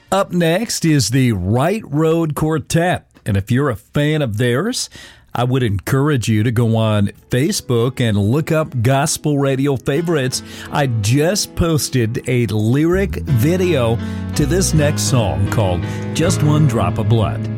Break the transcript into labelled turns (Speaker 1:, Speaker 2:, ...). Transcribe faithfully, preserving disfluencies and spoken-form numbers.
Speaker 1: Up next is the Right Road Quartet. And if you're a fan of theirs, I would encourage you to go on Facebook and look up Gospel Radio Favorites. I just posted a lyric video to this next song called Just One Drop of Blood.